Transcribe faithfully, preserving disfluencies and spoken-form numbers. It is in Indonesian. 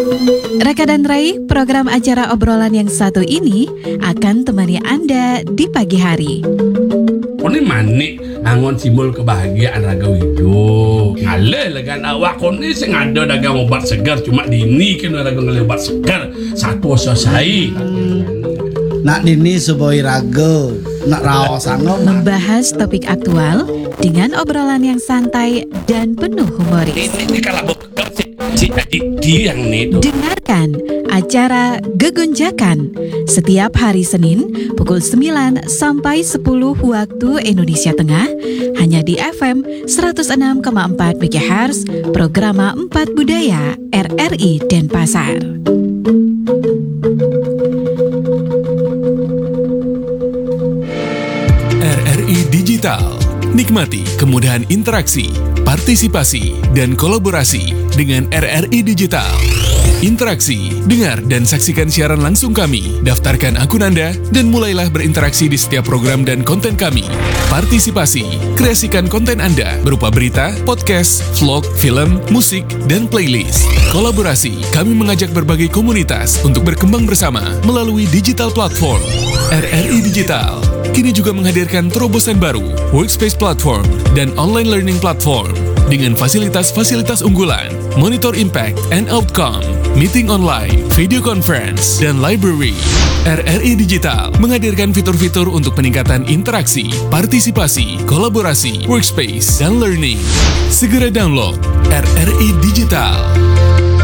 Raka dan Rai, program acara obrolan yang satu ini akan temani Anda di pagi hari. Kone manik angon simbol kebahagiaan Raga Wido. Ngale legan awak kone sing ada dagang obat segar cuma dini kan Raga ngale obat segar satu selesai. Nak dini suboi Raga, nak raos sanggup Membahas topik aktual dengan obrolan yang santai dan penuh humoris. Ini kalau beker si si Didi yang nih tuh. Dengarkan acara Gegunjakan setiap hari Senin pukul sembilan sampai sepuluh waktu Indonesia Tengah hanya di F M seratus enam koma empat MHz Programa empat Budaya R R I Denpasar. R R I Digital. Nikmati kemudahan interaksi, partisipasi, dan kolaborasi dengan R R I Digital. Interaksi, dengar dan saksikan siaran langsung kami, daftarkan akun Anda, dan mulailah berinteraksi di setiap program dan konten kami. Partisipasi, kreasikan konten Anda berupa berita, podcast, vlog, film, musik, dan playlist. Kolaborasi, kami mengajak berbagai komunitas untuk berkembang bersama melalui digital platform. R R I Digital kini juga menghadirkan terobosan baru, workspace platform, dan online learning platform dengan fasilitas-fasilitas unggulan, monitor impact and outcome, meeting online, video conference, dan library. R R I Digital menghadirkan fitur-fitur untuk peningkatan interaksi, partisipasi, kolaborasi, workspace, dan learning. Segera download R R I Digital.